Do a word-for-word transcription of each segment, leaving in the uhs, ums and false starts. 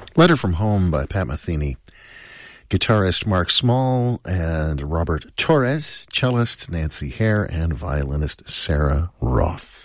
Letter from Home by Pat Metheny. Guitarist Mark Small and Robert Torres, cellist Nancy Hare, and violinist Sarah Roth.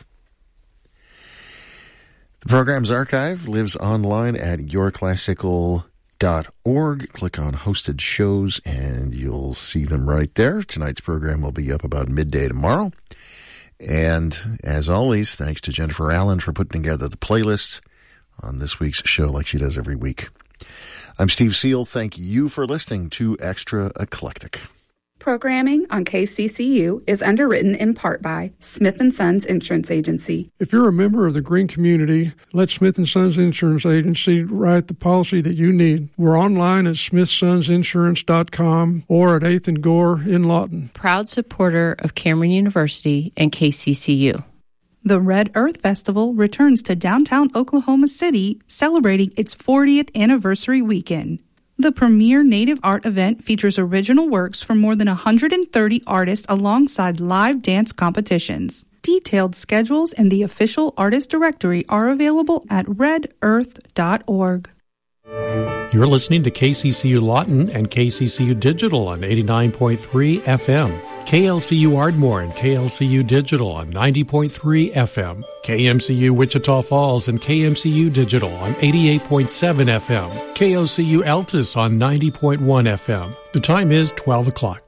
The program's archive lives online at your classical dot org. Click on hosted shows and you'll see them right there. Tonight's program will be up about midday tomorrow. And as always, thanks to Jennifer Allen for putting together the playlists on this week's show like she does every week. I'm Steve Seal. Thank you for listening to Extra Eclectic. Programming on K C C U is underwritten in part by Smith and Sons Insurance Agency. If you're a member of the green community, let Smith and Sons Insurance Agency write the policy that you need. We're online at smith sons insurance dot com or at eighth and Gore in Lawton. Proud supporter of Cameron University and K C C U. The Red Earth Festival returns to downtown Oklahoma City, celebrating its fortieth anniversary weekend. The premier native art event features original works from more than one hundred thirty artists alongside live dance competitions. Detailed schedules and the official artist directory are available at red earth dot org. You're listening to K C C U Lawton and K C C U Digital on eighty-nine point three F M. K L C U Ardmore and K L C U Digital on ninety point three F M. K M C U Wichita Falls and K M C U Digital on eighty-eight point seven F M. K O C U Altus on ninety point one F M. The time is twelve o'clock.